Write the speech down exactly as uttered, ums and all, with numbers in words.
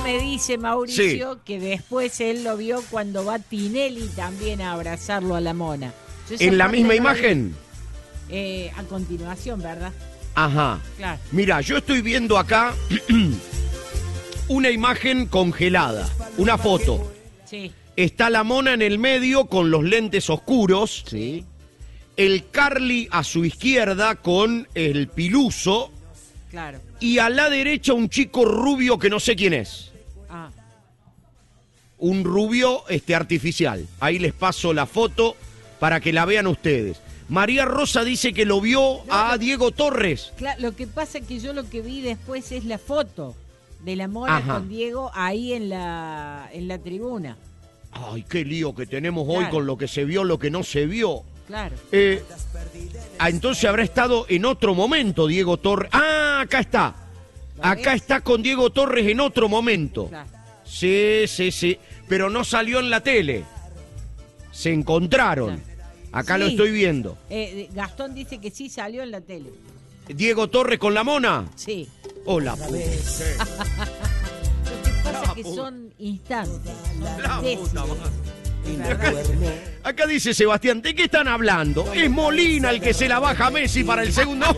me dice Mauricio sí. que después él lo vio cuando va Tinelli también a abrazarlo a la mona. ¿En la misma imagen? Eh, a continuación, ¿verdad? Ajá. Claro. Mira, yo estoy viendo acá una imagen congelada, una foto. Sí. Está la mona en el medio con los lentes oscuros. Sí. El Carly a su izquierda con el piluso. Claro. Y a la derecha un chico rubio que no sé quién es. Ah. Un rubio este, artificial. Ahí les paso la foto para que la vean ustedes. María Rosa dice que lo vio no, a Diego Torres. Claro, lo que pasa es que yo lo que vi después es la foto de la mona Ajá. con Diego ahí en la, en la tribuna. Ay, qué lío que tenemos claro. hoy con lo que se vio, lo que no se vio. Claro. Eh, ah, entonces habrá estado en otro momento Diego Torres. Ah, acá está. Acá está con Diego Torres en otro momento. Claro. Sí, sí, sí. Pero no salió en la tele. Se encontraron. Claro. Acá sí. Lo estoy viendo. Eh, Gastón dice que sí salió en la tele. ¿Diego Torres con la mona? Sí. Hola. Lo que pasa es que son instantes. La puta madre. Acá dice Sebastián, ¿de qué están hablando? Es Molina el que se la baja a Messi para el segundo.